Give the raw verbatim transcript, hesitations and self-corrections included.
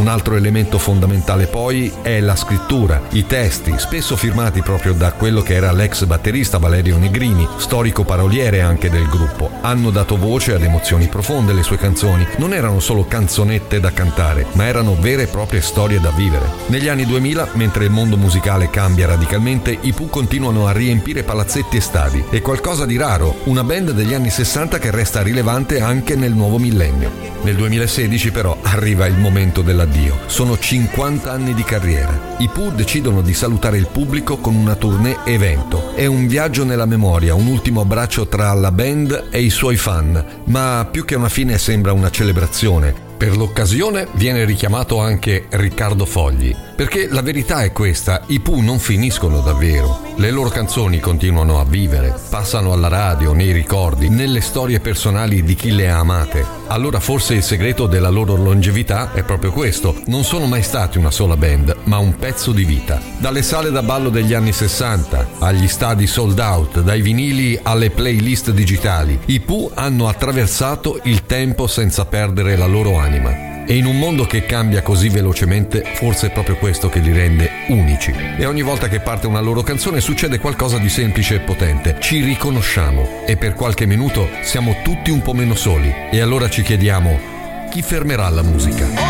Un altro elemento fondamentale poi è la scrittura, i testi, spesso firmati proprio da quello che era l'ex batterista Valerio Negrini, storico paroliere anche del gruppo. Hanno dato voce ad emozioni profonde. Le sue canzoni non erano solo canzonette da cantare, ma erano vere e proprie storie da vivere. Negli anni duemila, mentre il mondo musicale cambia radicalmente, i Pooh continuano a riempire palazzetti e stadi. È qualcosa di raro, una band degli anni sessanta che resta rilevante anche nel nuovo millennio. Nel duemilasedici però arriva il momento dell'addio. Sono cinquanta anni di carriera. I Pooh decidono di salutare il pubblico con una tournée evento. È un viaggio nella memoria, un ultimo abbraccio tra la band e i suoi fan, ma più che una fine sembra una celebrazione. Per l'occasione viene richiamato anche Riccardo Fogli, perché la verità è questa: i Pooh non finiscono davvero. Le loro canzoni continuano a vivere, passano alla radio, nei ricordi, nelle storie personali di chi le ha amate. Allora forse il segreto della loro longevità è proprio questo: non sono mai stati una sola band, ma un pezzo di vita. Dalle sale da ballo degli anni sessanta, agli stadi sold out, dai vinili alle playlist digitali, i Pooh hanno attraversato il tempo senza perdere la loro anima. E in un mondo che cambia così velocemente, forse è proprio questo che li rende unici. E ogni volta che parte una loro canzone succede qualcosa di semplice e potente. Ci riconosciamo e per qualche minuto siamo tutti un po' meno soli. E allora ci chiediamo: chi fermerà la musica?